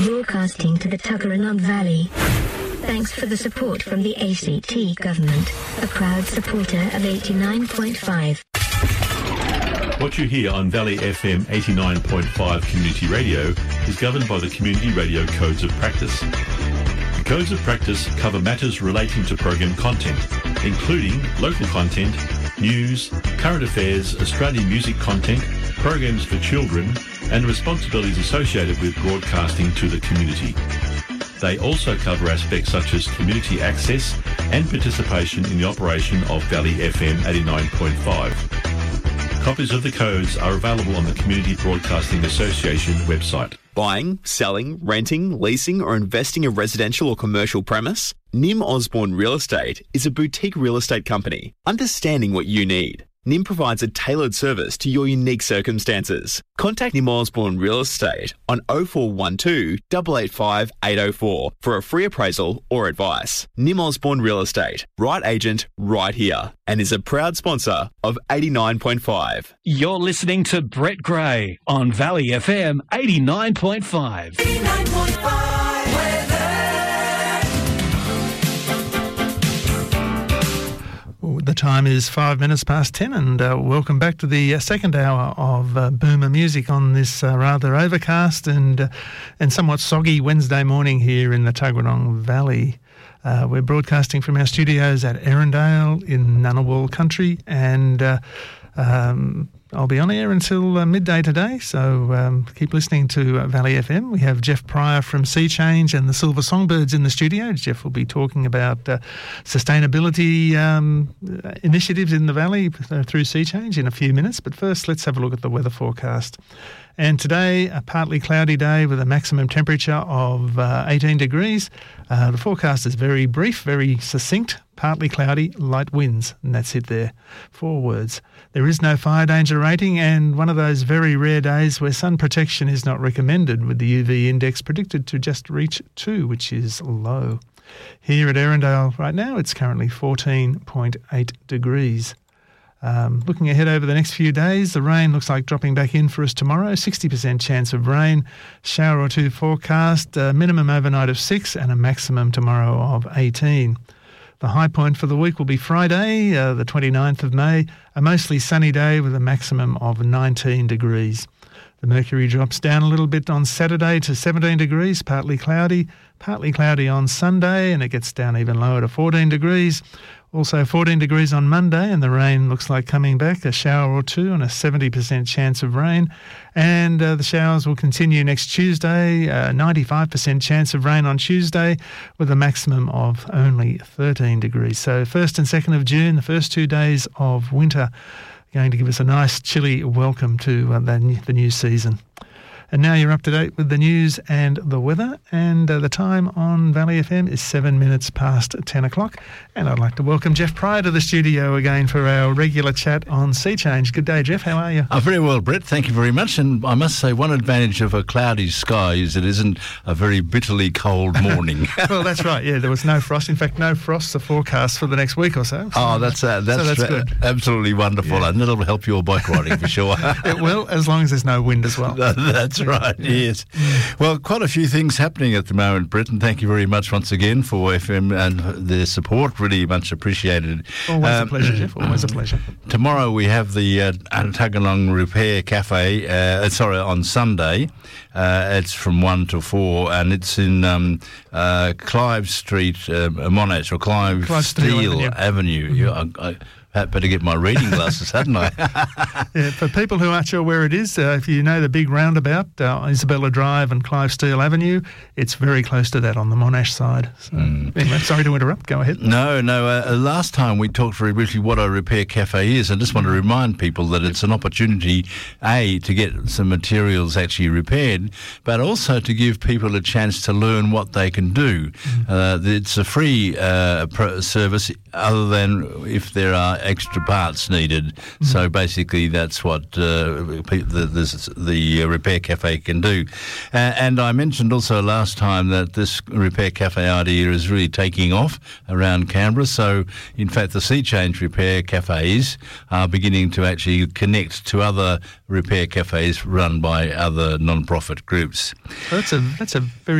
Broadcasting to the Tuggeranong Valley. Thanks for the support from the ACT government, a proud supporter of 89.5. What you hear on Valley FM 89.5 Community Radio is governed by the Community Radio Codes of Practice. The Codes of Practice cover matters relating to program content, including local content, news, current affairs, Australian music content, programs for children, and responsibilities associated with broadcasting to the community. They also cover aspects such as community access and participation in the operation of Valley FM 89.5. Copies of the codes are available on the Community Broadcasting Association website. Buying, selling, renting, leasing or investing a residential or commercial premise? Nim Osborne Real Estate is a boutique real estate company, understanding what you need. Nim provides a tailored service to your unique circumstances. Contact Nim Osborne Real Estate on 0412 885 804 for a free appraisal or advice. Nim Osborne Real Estate, right agent, right here, and is a proud sponsor of 89.5. You're listening to Brett Gray on Valley FM 89.5. 89.5. The time is 5 minutes past 10 and welcome back to the second hour of Boomer Music on this rather overcast and somewhat soggy Wednesday morning here in the Tuggeranong Valley. We're broadcasting from our studios at Erindale in Ngunnawal Country and I'll be on air until midday today, so keep listening to Valley FM. We have Jeff Pryor from Sea Change and the Silver Songbirds in the studio. Jeff will be talking about sustainability initiatives in the Valley through Sea Change in a few minutes. But first, let's have a look at the weather forecast. And today, a partly cloudy day with a maximum temperature of 18 degrees. The forecast is very brief, very succinct. Partly cloudy, light winds, and that's it there. 4 words. There is no fire danger rating and one of those very rare days where sun protection is not recommended, with the UV index predicted to just reach 2, which is low. Here at Erindale right now, it's currently 14.8 degrees. Looking ahead over the next few days, the rain looks like dropping back in for us tomorrow. 60% chance of rain, shower or two forecast, minimum overnight of 6 and a maximum tomorrow of 18. The high point for the week will be Friday, the 29th of May, a mostly sunny day with a maximum of 19 degrees. The mercury drops down a little bit on Saturday to 17 degrees, partly cloudy on Sunday, and it gets down even lower to 14 degrees. Also 14 degrees on Monday, and the rain looks like coming back, a shower or two and a 70% chance of rain. And the showers will continue next Tuesday, 95% chance of rain on Tuesday with a maximum of only 13 degrees. So 1st and 2nd of June, the first 2 days of winter, going to give us a nice chilly welcome to the new season. And now you're up to date with the news and the weather, and the time on Valley FM is 7 minutes past 10 o'clock. And I'd like to welcome Jeff Pryor to the studio again for our regular chat on Sea Change. Good day, Jeff. How are you? Very well, Brett. Thank you very much. And I must say, one advantage of a cloudy sky is it isn't a very bitterly cold morning. Well, that's right. Yeah, there was no frost. In fact, no frost the forecast for the next week or so. Oh, that's good. Absolutely wonderful. Yeah. And it'll help your bike riding for sure. It will, as long as there's no wind as well. That's right, yes. Well, quite a few things happening at the moment, Brett, and thank you very much once again for FM and their support. Really much appreciated. Always a pleasure, Jeff. Always a pleasure. Tomorrow we have the Tuggeranong Repair Cafe, on Sunday. It's from 1 to 4, and it's in Clive Street, Monash, or Clive Steele Avenue. I better get my reading glasses, hadn't I? Yeah, for people who aren't sure where it is, if you know the big roundabout, Isabella Drive and Clive Steele Avenue, it's very close to that on the Monash side. So, anyway, sorry to interrupt. Go ahead. No. Last time we talked very briefly what a repair cafe is. I just want to remind people that it's an opportunity, A, to get some materials actually repaired, but also to give people a chance to learn what they can do. It's a free service other than if there are extra parts needed. So basically that's what the Repair Cafe can do. And I mentioned also last time that this Repair Cafe idea is really taking off around Canberra. So in fact the Sea Change Repair Cafes are beginning to actually connect to other repair cafes run by other non-profit groups. That's a very